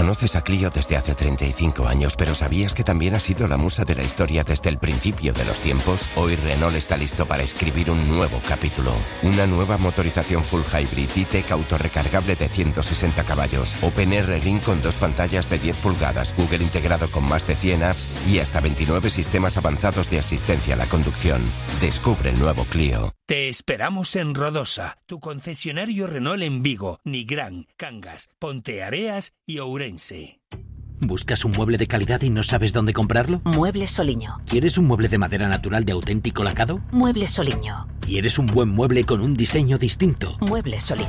Conoces a Clio desde hace 35 años, pero ¿sabías que también ha sido la musa de la historia desde el principio de los tiempos? Hoy Renault está listo para escribir un nuevo capítulo. Una nueva motorización full hybrid E-Tech autorrecargable de 160 caballos, OpenR Ring con 2 pantallas de 10 pulgadas, Google integrado con más de 100 apps y hasta 29 sistemas avanzados de asistencia a la conducción. Descubre el nuevo Clio. Te esperamos en Rodosa, tu concesionario Renault en Vigo, Nigrán, Cangas, Ponteareas y Ourense. ¿Buscas un mueble de calidad y no sabes dónde comprarlo? Muebles Soliño. ¿Quieres un mueble de madera natural de auténtico lacado? Muebles Soliño. ¿Quieres un buen mueble con un diseño distinto? Muebles Soliño.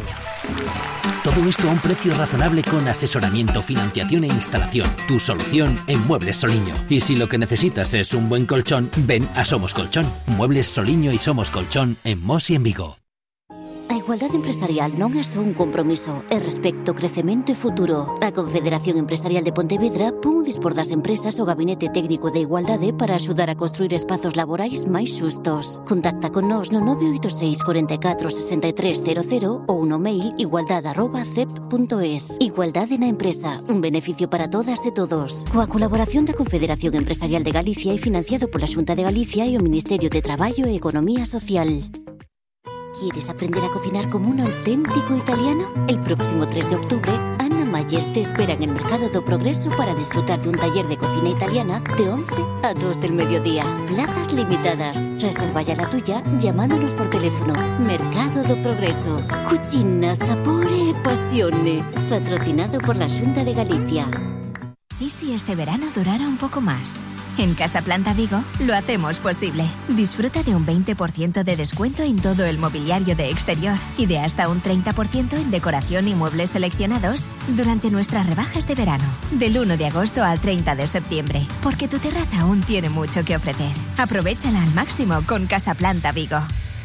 Todo esto a un precio razonable con asesoramiento, financiación e instalación. Tu solución en Muebles Soliño. Y si lo que necesitas es un buen colchón, ven a Somos Colchón. Muebles Soliño y Somos Colchón en Mos y en Vigo. A igualdade empresarial non é só un compromiso, é respecto, crecemento e futuro. A Confederación Empresarial de Pontevedra pon o dispor das empresas o Gabinete Técnico de Igualdade para axudar a construir espazos laborais máis xustos. Contacta con nós no 986 44 6300 ou no mail igualdade@cep.es. Igualdade na empresa, un beneficio para todas e todos. Coa colaboración da Confederación Empresarial de Galicia e financiado pola Xunta de Galicia e o Ministerio de Traballo e Economía Social. ¿Quieres aprender a cocinar como un auténtico italiano? El próximo 3 de octubre, Ana Mayer te espera en el Mercado do Progreso para disfrutar de un taller de cocina italiana de 11 a 2 del mediodía. Plazas limitadas. Reserva ya la tuya llamándonos por teléfono. Mercado do Progreso. Cucina, sapore e passione. Patrocinado por la Xunta de Galicia. ¿Y si este verano durara un poco más? En Casa Planta Vigo lo hacemos posible. Disfruta de un 20% de descuento en todo el mobiliario de exterior y de hasta un 30% en decoración y muebles seleccionados durante nuestras rebajas de verano, del 1 de agosto al 30 de septiembre, porque tu terraza aún tiene mucho que ofrecer. Aprovéchala al máximo con Casa Planta Vigo.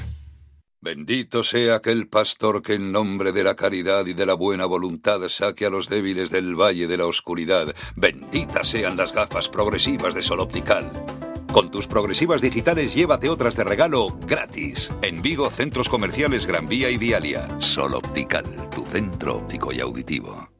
Bendito sea aquel pastor que en nombre de la caridad y de la buena voluntad saque a los débiles del valle de la oscuridad. Benditas sean las gafas progresivas de Sol Optical. Con tus progresivas digitales llévate otras de regalo gratis. En Vigo, centros comerciales Gran Vía y Dialia. Sol Optical, tu centro óptico y auditivo.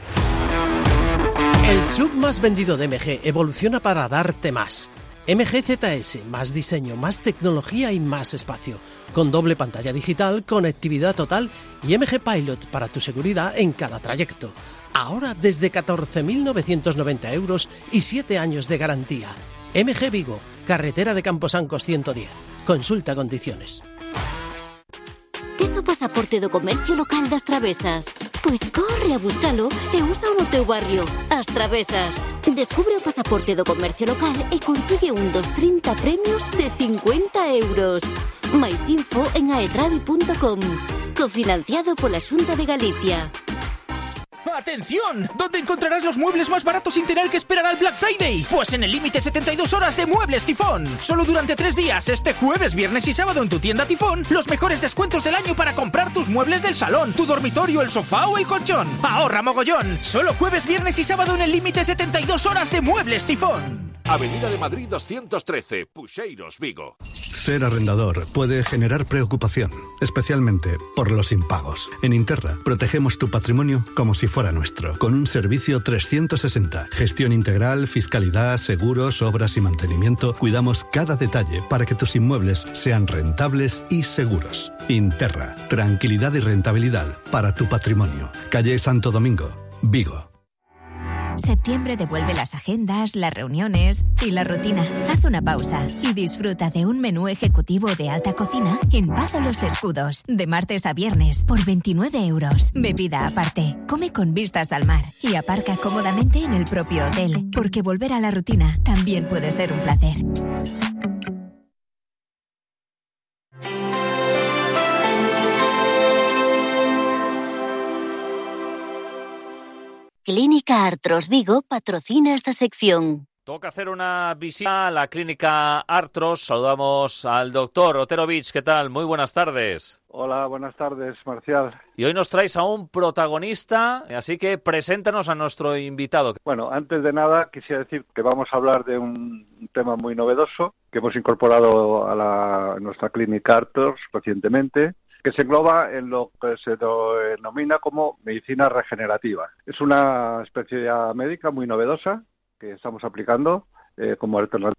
El SUV más vendido de MG evoluciona para darte más. MG ZS, más diseño, más tecnología y más espacio, con doble pantalla digital, conectividad total y MG Pilot para tu seguridad en cada trayecto. Ahora desde 14.990 euros y 7 años de garantía. MG Vigo, carretera de Camposancos 110. Consulta condiciones. Tes o pasaporte do comercio local das Travesas? Pois corre a buscalo e usa no teu barrio. As Travesas. Descubre o pasaporte do comercio local e consigue un dos 30 premios de 50 euros. Mais info en aetravi.com. Cofinanciado pola Xunta de Galicia. ¡Atención! ¿Dónde encontrarás los muebles más baratos sin tener que esperar al Black Friday? Pues en el límite 72 horas de Muebles Tifón. Solo durante 3 días, este jueves, viernes y sábado en tu tienda Tifón, los mejores descuentos del año para comprar tus muebles del salón, tu dormitorio, el sofá o el colchón. ¡Ahorra mogollón! Solo jueves, viernes y sábado en el límite 72 horas de Muebles Tifón. Avenida de Madrid 213, Puxeiros, Vigo. Ser arrendador puede generar preocupación, especialmente por los impagos. En Interra protegemos tu patrimonio como si fuera nuestro, con un servicio 360, gestión integral, fiscalidad, seguros, obras y mantenimiento. Cuidamos cada detalle para que tus inmuebles sean rentables y seguros. Interra, tranquilidad y rentabilidad para tu patrimonio. Calle Santo Domingo, Vigo. Septiembre devuelve las agendas, las reuniones y la rutina. Haz una pausa y disfruta de un menú ejecutivo de alta cocina en Pazo Los Escudos, de martes a viernes, por 29 euros. Bebida aparte. Come con vistas al mar y aparca cómodamente en el propio hotel, porque volver a la rutina también puede ser un placer. Clínica Artros Vigo patrocina esta sección. Toca hacer una visita a la Clínica Artros. Saludamos al doctor Oterovich. ¿Qué tal? Muy buenas tardes. Hola, buenas tardes, Marcial. Y hoy nos traes a un protagonista, así que preséntanos a nuestro invitado. Bueno, antes de nada quisiera decir que vamos a hablar de un tema muy novedoso que hemos incorporado a nuestra Clínica Artros recientemente. que se engloba en lo que se denomina como medicina regenerativa. Es una especialidad médica muy novedosa que estamos aplicando como alternativa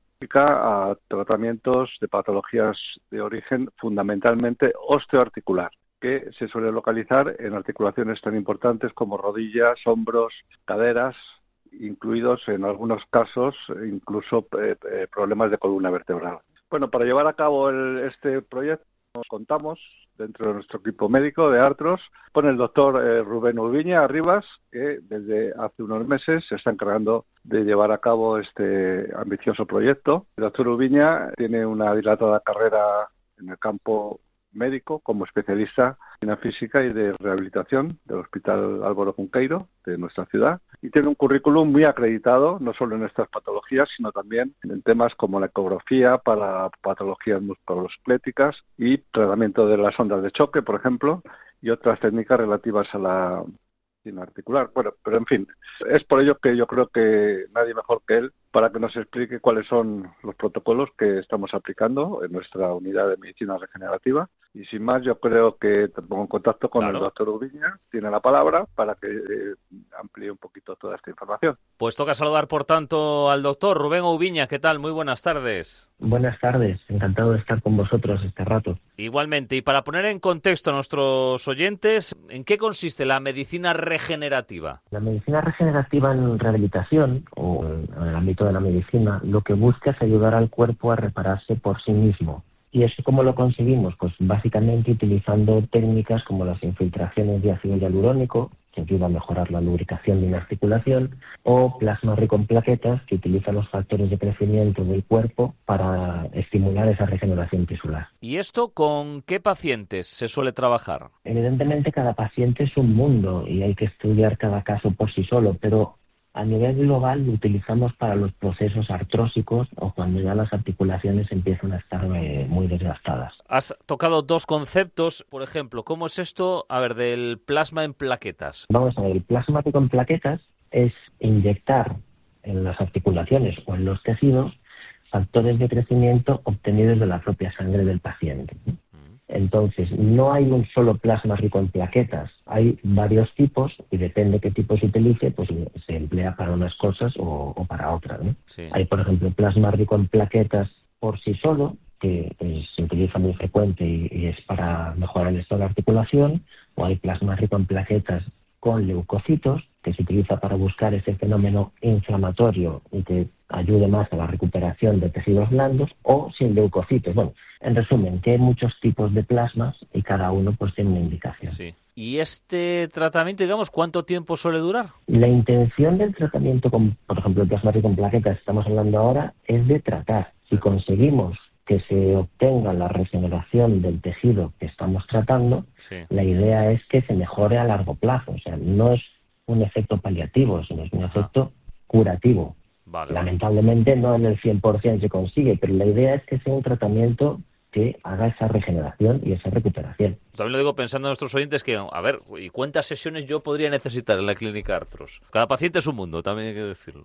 a tratamientos de patologías de origen fundamentalmente osteoarticular, que se suele localizar en articulaciones tan importantes como rodillas, hombros, caderas, incluidos en algunos casos incluso problemas de columna vertebral. Bueno, para llevar a cabo este proyecto nos contamos dentro de nuestro equipo médico de Artros con el doctor Rubén Ubiña Arribas, que desde hace unos meses se está encargando de llevar a cabo este ambicioso proyecto. El doctor Ubiña tiene una dilatada carrera en el campo médico como especialista en física y de rehabilitación del Hospital Álvaro Cunqueiro de nuestra ciudad, y tiene un currículum muy acreditado no solo en estas patologías sino también en temas como la ecografía para patologías musculoesqueléticas y tratamiento de las ondas de choque, por ejemplo, y otras técnicas relativas a la medicina articular. Bueno, pero en fin, es por ello que yo creo que nadie mejor que él para que nos explique cuáles son los protocolos que estamos aplicando en nuestra unidad de medicina regenerativa. Y sin más, yo creo que te pongo en contacto con el doctor Ubiña, tiene la palabra para que amplíe un poquito toda esta información. Pues toca saludar, por tanto, al doctor Rubén Ubiña. ¿Qué tal? Muy buenas tardes. Buenas tardes, encantado de estar con vosotros este rato. Igualmente, y para poner en contexto a nuestros oyentes, ¿en qué consiste la medicina regenerativa? La medicina regenerativa en rehabilitación, o en el ámbito de la medicina, lo que busca es ayudar al cuerpo a repararse por sí mismo. ¿Y eso cómo lo conseguimos? Pues básicamente utilizando técnicas como las infiltraciones de ácido hialurónico, que ayuda a mejorar la lubricación de una articulación, o plasma rico en plaquetas, que utiliza los factores de crecimiento del cuerpo para estimular esa regeneración tisular. ¿Y esto con qué pacientes se suele trabajar? Evidentemente cada paciente es un mundo y hay que estudiar cada caso por sí solo, pero a nivel global lo utilizamos para los procesos artrósicos o cuando ya las articulaciones empiezan a estar muy desgastadas. Has tocado dos conceptos, por ejemplo, ¿cómo es esto, del plasma en plaquetas? Vamos a ver, el plasma rico en plaquetas es inyectar en las articulaciones o en los tejidos factores de crecimiento obtenidos de la propia sangre del paciente. Entonces, no hay un solo plasma rico en plaquetas, hay varios tipos y depende qué tipo se utilice, pues se emplea para unas cosas o para otras, ¿no? Sí. Hay, por ejemplo, plasma rico en plaquetas por sí solo, que se utiliza muy frecuente y es para mejorar el estado de articulación, o hay plasma rico en plaquetas con leucocitos, que se utiliza para buscar ese fenómeno inflamatorio y que ayude más a la recuperación de tejidos blandos, o sin leucocitos. Bueno, en resumen, que hay muchos tipos de plasmas y cada uno pues tiene una indicación. Sí. ¿Y este tratamiento, digamos, cuánto tiempo suele durar? La intención del tratamiento con, por ejemplo, el plasma rico en plaquetas que estamos hablando ahora, es de tratar. Si conseguimos que se obtenga la regeneración del tejido que estamos tratando, sí, la idea es que se mejore a largo plazo. O sea, no es un efecto paliativo, sino es un efecto curativo. Vale. Lamentablemente no en el 100% se consigue, pero la idea es que sea un tratamiento que haga esa regeneración y esa recuperación. También lo digo pensando en nuestros oyentes que, a ver, ¿y cuántas sesiones yo podría necesitar en la clínica Artros? Cada paciente es un mundo, también hay que decirlo.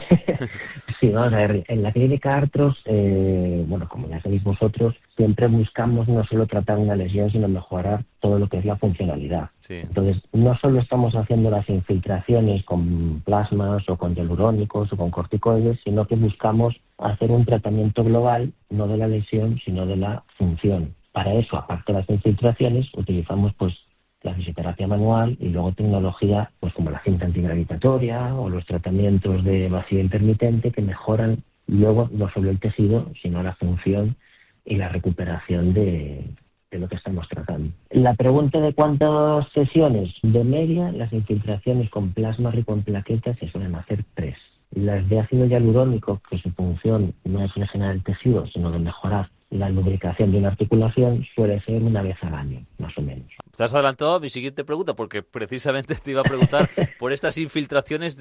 Sí, vamos a ver, en la clínica Artros, bueno, como ya sabéis vosotros, siempre buscamos no solo tratar una lesión, sino mejorar todo lo que es la funcionalidad. Sí. Entonces, no solo estamos haciendo las infiltraciones con plasmas o con hialurónicos o con corticoides, sino que buscamos hacer un tratamiento global, no de la lesión, sino de la función. Para eso, aparte de las infiltraciones, utilizamos pues la fisioterapia manual y luego tecnología pues como la cinta antigravitatoria o los tratamientos de vacío intermitente que mejoran luego no solo el tejido, sino la función y la recuperación de lo que estamos tratando. La pregunta de cuántas sesiones, de media, las infiltraciones con plasma rico en plaquetas se suelen hacer 3. Las de ácido hialurónico, que su función no es regenerar el tejido, sino de mejorar la lubricación de una articulación, suele ser una vez al año, más o menos. Te has adelantado a mi siguiente pregunta, porque precisamente te iba a preguntar por estas infiltraciones de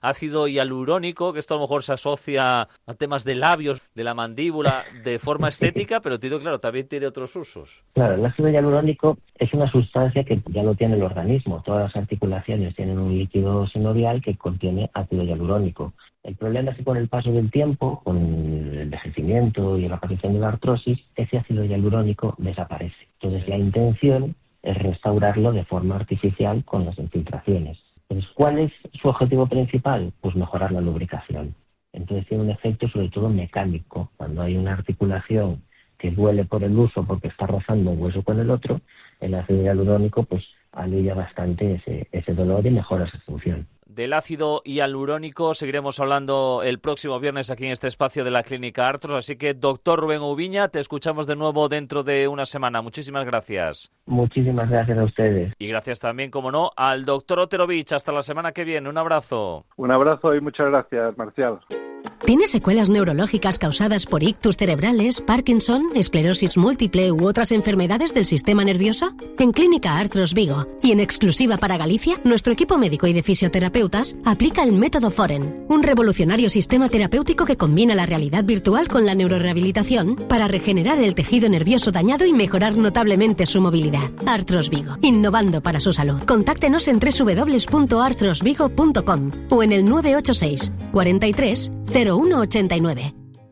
ácido hialurónico, que esto a lo mejor se asocia a temas de labios, de la mandíbula, de forma estética, pero entiendo, claro, también tiene otros usos. Claro, el ácido hialurónico es una sustancia que ya lo tiene el organismo. Todas las articulaciones tienen un líquido sinovial que contiene ácido hialurónico. El problema es que con el paso del tiempo, con el envejecimiento y la aparición de la artrosis, ese ácido hialurónico desaparece. Entonces la intención es restaurarlo de forma artificial con las infiltraciones. Entonces, ¿cuál es su objetivo principal? Pues mejorar la lubricación. Entonces tiene un efecto sobre todo mecánico. Cuando hay una articulación que duele por el uso porque está rozando un hueso con el otro, el ácido hialurónico pues alivia bastante ese dolor y mejora esa función. Del ácido hialurónico seguiremos hablando el próximo viernes aquí en este espacio de la Clínica Artros, así que doctor Rubén Ubiña, te escuchamos de nuevo dentro de una semana. Muchísimas gracias. Muchísimas gracias a ustedes. Y gracias también, como no, al doctor Oterovich. Hasta la semana que viene. Un abrazo. Un abrazo y muchas gracias, Marcial. ¿Tienes secuelas neurológicas causadas por ictus cerebrales, Parkinson, esclerosis múltiple u otras enfermedades del sistema nervioso? En Clínica Artros Vigo y en exclusiva para Galicia, nuestro equipo médico y de fisioterapeutas aplica el método Foren, un revolucionario sistema terapéutico que combina la realidad virtual con la neurorehabilitación para regenerar el tejido nervioso dañado y mejorar notablemente su movilidad. Artros Vigo, innovando para su salud. Contáctenos en www.artrosvigo.com o en el 986 43 0189.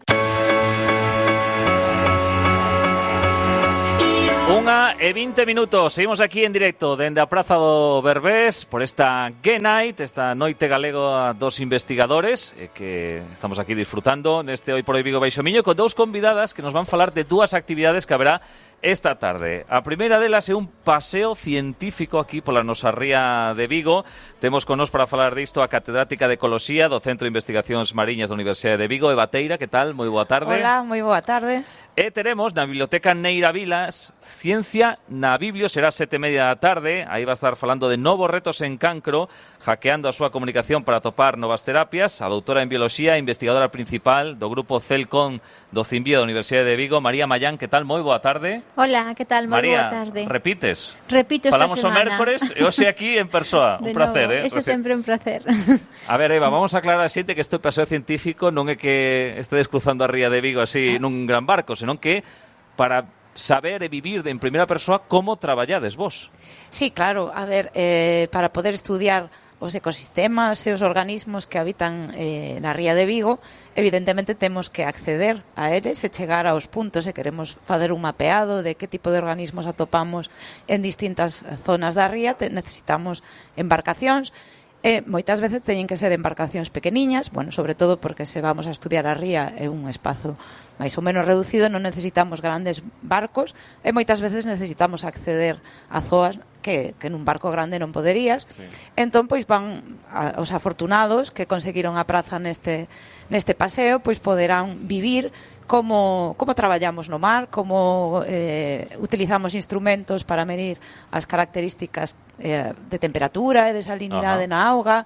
1:20. Seguimos aquí en directo dende a Praza do Berbés por esta G-Night, esta noite galego a dos investigadores que estamos aquí disfrutando neste Hoy por Hoy Vigo Baixo Miño con dous convidadas que nos van falar de dúas actividades que haberá esta tarde. A primeira delas é un paseo científico aquí pola nosa ría de Vigo. Temos con nos para falar disto a catedrática de Ecoloxía do Centro de Investigacións Mariñas da Universidade de Vigo, Eva Teira. Que tal? Moi boa tarde. Hola, moi boa tarde. E teremos na Biblioteca Neira Vilas Ciencia na Biblio, será 7:30 da tarde. Aí va a estar falando de novos retos en cancro, hackeando a súa comunicación para topar novas terapias. A doutora en Bioloxía, investigadora principal do grupo CELCON do Cimbio da Universidade de Vigo, María Mayán. Que tal? Moi boa tarde. Hola, que tal? Moi María, boa tarde. repites? Repito esta Falamos semana. o mércores e hoxe aquí en persoa. Un placer, Eso sempre un placer. A ver, Eva, vamos a aclarar a xente que este paseo científico non é que estedes cruzando a ría de Vigo así nun gran barco, senón que para saber e vivir en primeira persoa como traballades vos. Sí, claro, a ver, para poder estudiar os ecosistemas e os organismos que habitan na ría de Vigo, evidentemente temos que acceder a eles e chegar aos puntos e queremos fazer un mapeado de que tipo de organismos atopamos en distintas zonas da ría. Necesitamos embarcacións. Moitas veces teñen que ser embarcacións pequeniñas, bueno, sobre todo porque se vamos a estudiar a ría é un espazo máis ou menos reducido, non necesitamos grandes barcos e moitas veces necesitamos acceder a zoas que nun barco grande non poderías. Sí. Entón, pois van os afortunados que conseguiron a praza neste paseo, pois poderán vivir como traballamos no mar, como utilizamos instrumentos para medir as características de temperatura e de salinidade na auga,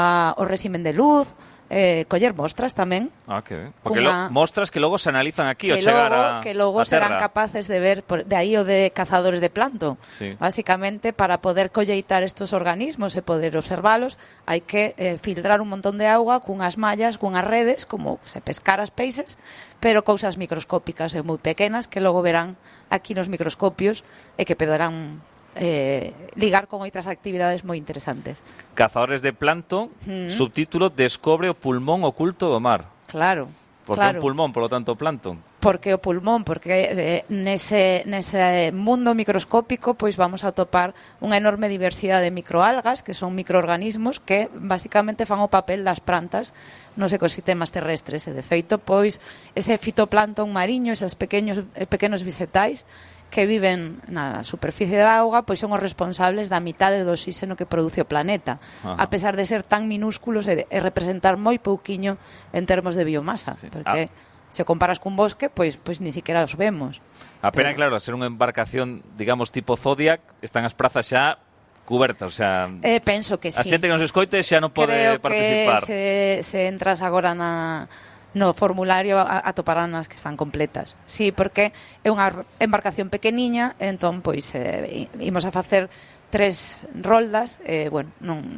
o réximen de luz, coller mostras tamén. Que porque mostras que logo se analizan aquí ao chegar a que logo serán capaces de ver, de aí o de cazadores de plancton. Sí. Básicamente, para poder colleitar estos organismos e poder observalos, hai que filtrar un montón de auga cunhas mallas, cunhas redes, como se pescar as peixes, pero cousas microscópicas e moi pequenas que logo verán aquí nos microscopios e que poderán ligar con outras actividades moi interesantes. Cazadores de plancton, subtítulo Descobre o pulmón oculto do mar. Claro. Por que un pulmón, por lo tanto, plancton? Porque o pulmón, porque nese mundo microscópico pois vamos a atopar unha enorme diversidade de microalgas, que son microorganismos que basicamente fan o papel das plantas nos ecosistemas terrestres, e de feito, pois ese fitoplancton mariño, esos pequenos vegetais que viven na superficie da auga, pois son os responsables da mitade do oxígeno que produce o planeta. Ajá. A pesar de ser tan minúsculos e representar moi pouquiño en termos de biomasa, sí. Porque se comparas cun bosque, pois ni siquiera os vemos. A pena, claro, a ser unha embarcación, digamos, tipo Zodiac, están as prazas xa cubertas, o sea... penso que sí. A xente que nos escoite xa non pode participar. Creo que se entras agora no formulario atoparán as que están completas. Sí, porque é unha embarcación pequeniña, entón, pois, imos a facer 3 roldas, bueno,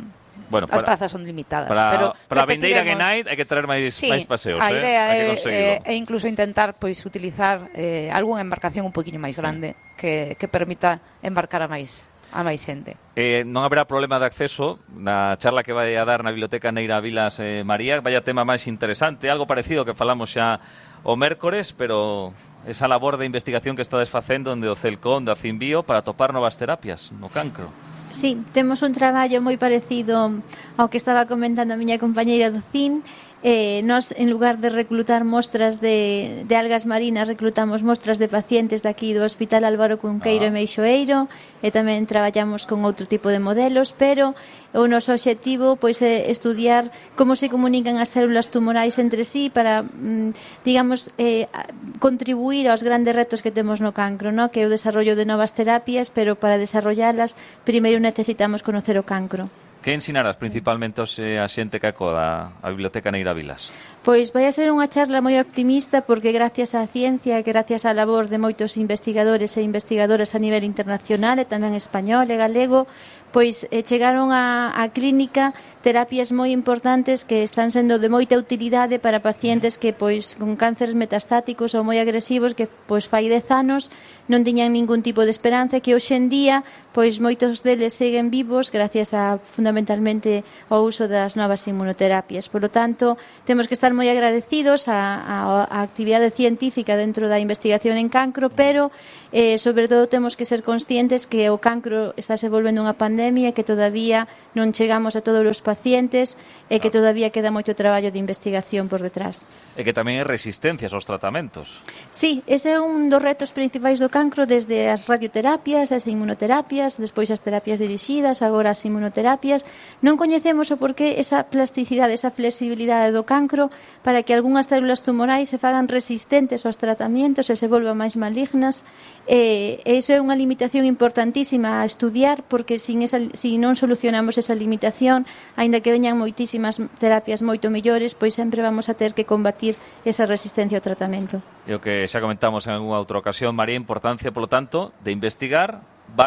Bueno, as plazas son limitadas. Para vender a Genite hai que traer máis paseos. A idea é incluso intentar utilizar algunha embarcación un poquinho máis grande que permita embarcar a máis xente. Non haberá problema de acceso na charla que vai a dar na Biblioteca Neira Vilas María. Vaya tema máis interesante, algo parecido que falamos xa o mércores, pero esa labor de investigación que estades facendo onde o CELCON da Cimbio para topar novas terapias no cancro. Sí, temos un traballo moi parecido ao que estaba comentando a miña compañeira do CIN. Nós, en lugar de reclutar mostras de algas marinas, reclutamos mostras de pacientes daqui do Hospital Álvaro Cunqueiro e Meixoeiro, e tamén traballamos con outro tipo de modelos, pero o noso obxectivo é estudiar como se comunican as células tumorais entre sí para, digamos, contribuir aos grandes retos que temos no cancro, no? Que é o desarrollo de novas terapias, pero para desarrollarlas primeiro necesitamos conocer o cancro. Que ensinarás principalmente a xente que acoda a Biblioteca Neira Vilas? Pois vai a ser unha charla moi optimista porque gracias á ciencia, gracias á labor de moitos investigadores e investigadoras a nivel internacional e tamén español e galego, pois chegaron á clínica terapias moi importantes que están sendo de moita utilidade para pacientes que pois con cánceres metastáticos ou moi agresivos que pois fai 10 anos non tiñan ningún tipo de esperanza, que hoxe en día pois moitos deles seguen vivos gracias a fundamentalmente ao uso das novas inmunoterapias. Por lo tanto, temos que estar moi agradecidos á actividade científica dentro da investigación en cancro, pero sobre todo temos que ser conscientes que o cancro está se volvendo unha pandemia, que todavía non chegamos a todos os pacientes e que todavía queda moito traballo de investigación por detrás. E que tamén hai resistencias aos tratamentos. Sí, ese é un dos retos principais do cancro, desde as radioterapias, as inmunoterapias, despois as terapias dirixidas, agora as inmunoterapias. Non coñecemos o porqué esa plasticidade, esa flexibilidade do cancro para que algunhas células tumorais se fagan resistentes aos tratamentos e se volvan máis malignas. Iso é unha limitación importantísima a estudiar, porque se non solucionamos esa limitación, aínda que veñan moitísimas terapias moito mellores, pois sempre vamos a ter que combatir esa resistencia ao tratamento. E o que xa comentamos en algunha outra ocasión, María, importancia, polo tanto, de investigar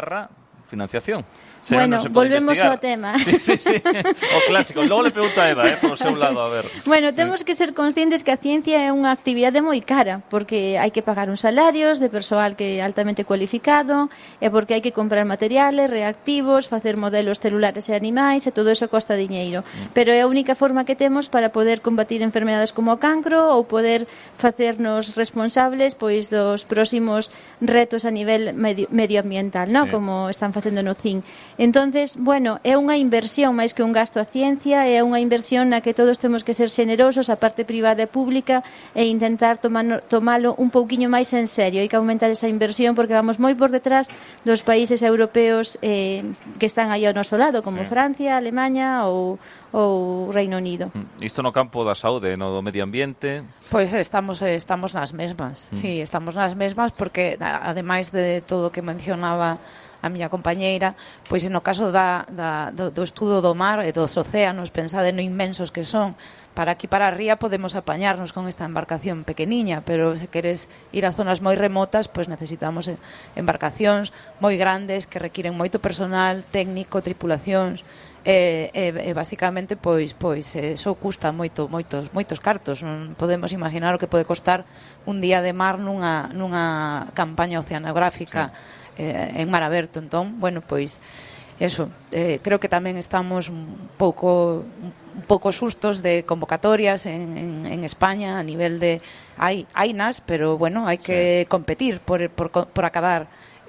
/ financiación. Bueno, volvemos ao tema. Sí. O clásico. Logo le pregunto a Eva, por seu lado, a ver. Bueno, temos que ser conscientes que a ciencia é unha actividade moi cara, porque hai que pagar uns salarios de persoal que é altamente cualificado, e porque hai que comprar materiales, reactivos, facer modelos celulares e animais, e todo eso costa diñeiro. Pero é a única forma que temos para poder combatir enfermedades como o cancro ou poder facernos responsables pois dos próximos retos a nivel medioambiental, ¿no? Como están facendo no CIN. Entonces, bueno, é unha inversión máis que un gasto a ciencia, é unha inversión na que todos temos que ser xenerosos, a parte privada e pública, e intentar tomalo un pouquiño máis en serio. Hai que aumentar esa inversión porque vamos moi por detrás dos países europeos que están aí ao noso lado, como Francia, Alemanha ou Reino Unido. Isto no campo da saúde, no do medio ambiente? Pois estamos nas mesmas. Sí, estamos nas mesmas porque, ademais de todo o que mencionaba a miña compañeira, pois no caso do estudo do mar e dos océanos, pensade no inmensos que son, para aquí para a ría podemos apañarnos con esta embarcación pequeniña, pero se queres ir a zonas moi remotas, pois necesitamos embarcacións moi grandes que requiren moito personal técnico, tripulacións, e basicamente pois eso custa moitos cartos. Non podemos imaginar o que pode costar un día de mar nunha campaña oceanográfica en mar aberto. Entón, bueno, pois eso, creo que tamén estamos un pouco sustos de convocatorias en España a nivel de hainas, pero bueno, hai que competir por acadar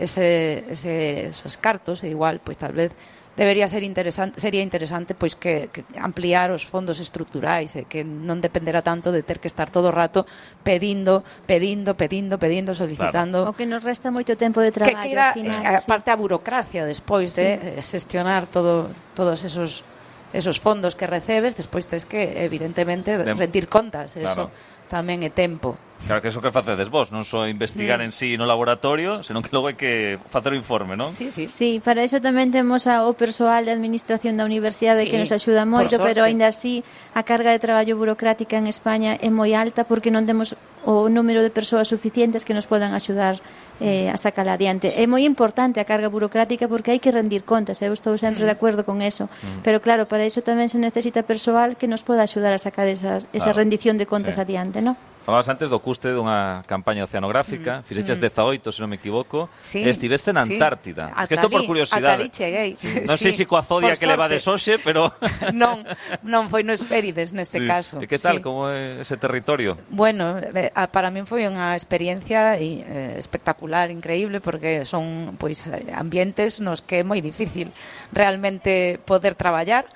esos cartos, e igual, pois tal vez sería interesante pois que ampliar os fondos estruturais e que non dependerá tanto de ter que estar todo o rato pedindo, solicitando. Claro. O que nos resta moito tempo de traballo. Que irá, aparte a burocracia despois de xestionar todos esos fondos que recebes, despois tes que evidentemente rendir contas, eso tamén é tempo. Claro, que iso que facedes vos, non só investigar en sí no laboratorio, senón que logo hai que facer o informe, non? Sí, para iso tamén temos o persoal de administración da universidade que nos axuda moito, pero aínda así a carga de traballo burocrática en España é moi alta porque non temos o número de persoas suficientes que nos podan axudar a sacala adiante. É moi importante a carga burocrática porque hai que rendir contas, eu estou sempre de acordo con eso, pero claro, para iso tamén se necesita persoal que nos poda axudar a sacar esa rendición de contas adiante, non? Falabas antes do custe dunha campaña oceanográfica, fixeches 18, se non me equivoco, sí, estiveste na Antártida. Sí. Isto por curiosidade. Ata ali cheguei. Sí. Non sei se coa Zodia que levades hoxe, pero... non foi no Hespérides neste caso. E que tal, como é ese territorio? Bueno, para min foi unha experiencia espectacular, increíble, porque son pois ambientes nos que é moi difícil realmente poder traballar.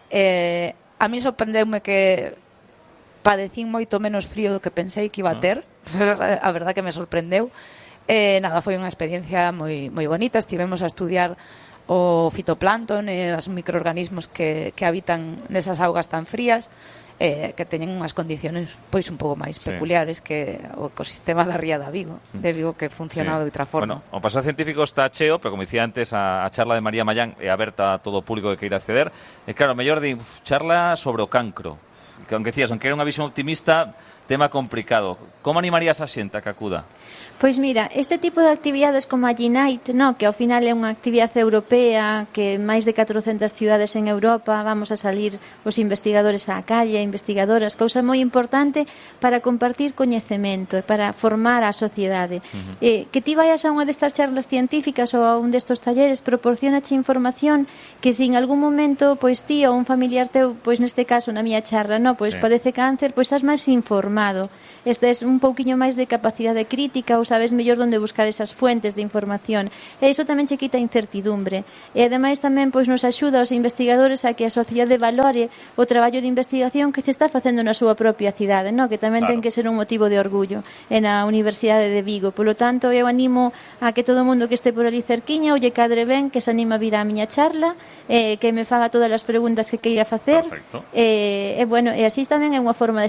A mí sorprendeume que padecín moito menos frío do que pensei que iba a ter. A verdad que me sorprendeu. Nada, foi unha experiencia moi bonita. Estivemos a estudiar o fitoplancton e os microorganismos que habitan nesas augas tan frías, que teñen unhas condiciones pois un pouco máis peculiares que o ecosistema da ría de Vigo que funciona de outra forma. Bueno, o pasado científico está cheo, pero como dicía antes, a charla de María Mallán é aberta a todo o público que queira acceder. E claro, mellor di charla sobre o cancro. Que aunque decías, aunque era unha visión optimista, tema complicado. Como animarías a xente a que acuda? Pois mira, este tipo de actividades como a G-Night, no, que ao final é unha actividade europea, que máis de 400 ciudades en Europa vamos a salir os investigadores á calle, investigadoras, cousa moi importante para compartir coñecemento e para formar a sociedade. Que ti vayas a unha destas charlas científicas ou a un destos talleres, proporcionache información que se en algún momento pois ti ou un familiar teu, pois neste caso na miña charla, no, pois padece cáncer, pois estás máis informado, estes un pouquiño máis de capacidade crítica, ou sabes mellor onde buscar esas fuentes de información, e iso tamén che quita incertidumbre, e ademais tamén pois nos axuda aos investigadores a que a sociedade valore o traballo de investigación que se está facendo na súa propia cidade, no? Que tamén ten que ser un motivo de orgullo en a Universidade de Vigo. Polo tanto, eu animo a que todo o mundo que este por ali cerquiña ou lle cadre ben, que se anima a vir á miña charla, que me faga todas as preguntas que queira facer, e bueno, e así tamén é unha forma de